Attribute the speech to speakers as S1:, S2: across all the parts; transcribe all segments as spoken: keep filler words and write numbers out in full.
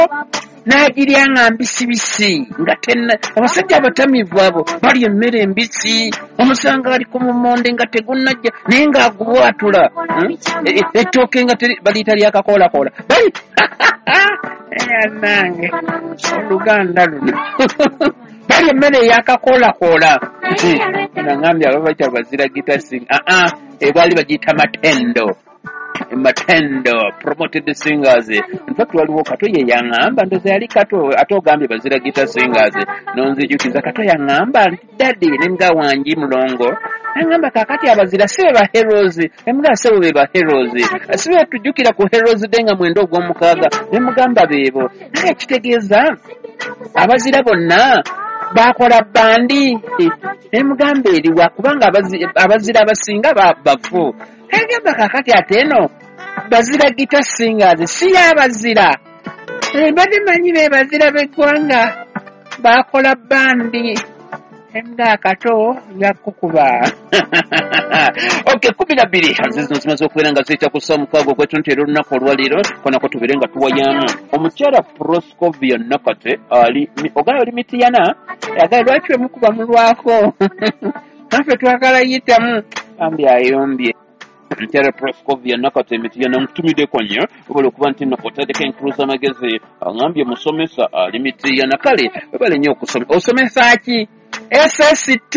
S1: n'agirya nga mbisibisi nga tena abasajja abatamivu abo bali emmere embisi omusanga bali ku mumonde nga tegunnajja naye ng'agubwatula ettooke nga baliita lyakakoolakoola bali nange oluganda luno bali emmere eyakakoolakoola nangambye aba bayita bazira gitasing aa ebaali bagiyita matendo matendo promoted singers in fact waliwo kato ye yaŋŋamba ndoza yali kato ate ogambye bazira gita singers nonzijukiza kato yaŋŋamba nti daddy nemga wangi mulongo yaŋŋamba kakati abazira si be ba heroes emugamba si be ba heroes si be tujjukira ku heroes day nga mwenda ogw'omukaaga nemugamba beebo naye kitegeeza abazira bonna bakola bandi nemugamba eriwa kubanga abazira abasinga bavu egamba kakati ate eno bazira gita singers si abazira mbadde manyi be bazira b'eggwanga bakola bandi nga akato yakukuba okay kumi na bbiri zino zimaze okubeera nga ziyita kussa omukaago ogwetuntera olunaku olwaleero konako tubeere nga tuwayamu omukyala Proscovia Nakate ali ogala oli mitiyana agala lwaki wemukuba mulwako naffe twagala yitamu ambi ayombye Mtiara Proscovia Nakate mitiyana nkutumide kwanya obala okuba nti nakotadeko enkuluza amagezi angambye musomesa ali mitiyana kale webale nnyo okusoma osomesa ki S S T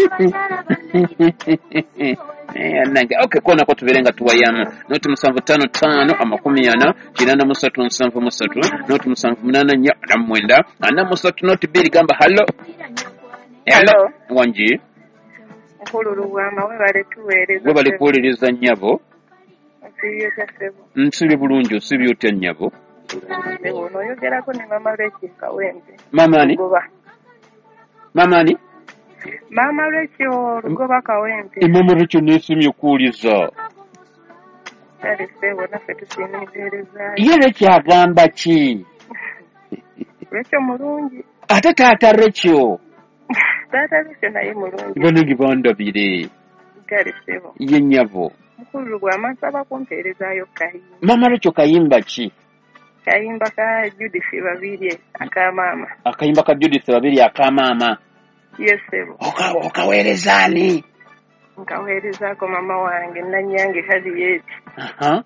S1: nange okay kona ko tubere nga tuwayamu noti musanvu tano tano amakumi ana kirana musatu nsanvu musatu noti musanvu munana nya na mwenda ana musatu noti biri gamba hallo
S2: hello
S1: wanji
S2: nkululuwama webale tuweereza
S1: webale kuweereza nnyabo
S2: nsibye tasebo
S1: nsibye bulungi osibye otya nnyabo
S2: ono oyogerako ne mama Leki Kawempe
S1: mama ani mama ani
S2: mama Leki Lugoba Kawempe
S1: mama Leki nesimye okuwuliza
S2: kale sebo naffe tusinziriza
S1: ye Leki agamba ki
S2: Leki mulungi
S1: ate taata Leki
S2: taata Leki naye mulungi
S1: banange bandabire
S2: kale sebo
S1: ye nnyabo
S2: mukulu gwa masaba kumpeerezaayo kayimba
S1: mama Leki kayimba ki
S2: kayimba ka Judith babiri akamaama
S1: akayimba ka Judith babiri akamaama
S2: yes sebo
S1: oka okaweereza ani
S2: nkaweerezaako mama wange Nanyange Harriet
S1: aha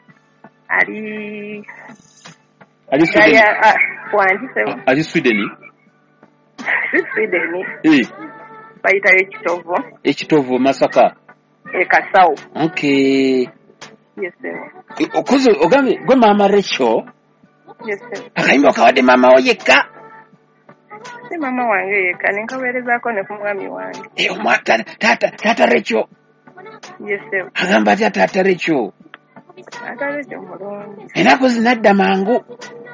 S2: ali
S1: ali Sweden
S2: gaya wanji sebo
S1: ali Sweden
S2: si Sweden
S1: eh
S2: bayitayo ekitovu
S1: ekitovu Masaka
S2: e Kasawo
S1: okay
S2: yes sebo
S1: okuzo ogambe gwe mama Rachel
S2: yes sebo
S1: akayimba okawadde mama wo yekka
S2: si mama wange yekka ninkaweerezaako ne ku mwami wange
S1: e omwata tata tata Rachel
S2: yes sebo
S1: agamba atya tata Rachel
S2: tata Rachel mulungi
S1: ennaku zinadda mangu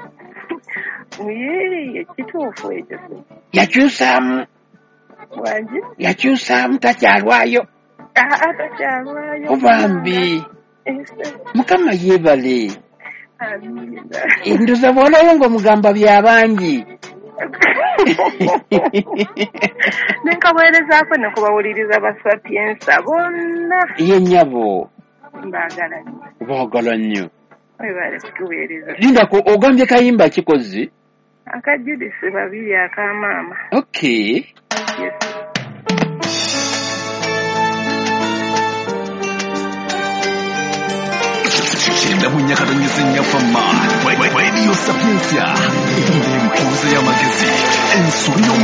S2: ye ekituufu ekyo
S1: yakyusaamu
S2: wanji
S1: yakyusaamu takyalwayo
S2: aa takyalwayo
S1: obambi mukama yeebale
S2: amina
S1: ndoza bwolayo ng'omugamba byabangi
S2: nenkaweerezaako ne kubawuliriza basapiensa bonna
S1: ye nnyabo
S2: mbaagala nnyo
S1: baagala nnyo
S2: webale kutuweereza
S1: lindako ogambye kayimba kikozi
S2: aka Judith babiri akamaama
S1: okay
S2: yes
S3: Shenda munyakata nyesenya fama Radio Sapientia Ndi mkuze ya magezi Ensuri